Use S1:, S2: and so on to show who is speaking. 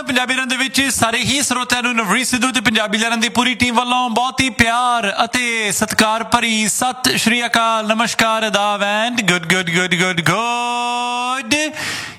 S1: ਪੰਜਾਬੀ ਲਹਿਰਾਂ ਦੇ ਵਿੱਚ ਸਾਰੇ ਹੀ ਸਰੋਤਿਆਂ ਨੂੰ ਨਵਰੀਤ ਸਿੱਧੂ ਤੇ ਪੰਜਾਬੀ ਲਹਿਰਾਂ ਦੀ ਪੂਰੀ ਟੀਮ ਵੱਲੋਂ ਬਹੁਤ ਹੀ ਪਿਆਰ ਅਤੇ ਸਤਿਕਾਰ ਭਰੀ ਸਤਿ ਸ਼੍ਰੀ ਅਕਾਲ, ਨਮਸਕਾਰ, ਆਦਾਬ ਐਂਡ ਗੁੱਡ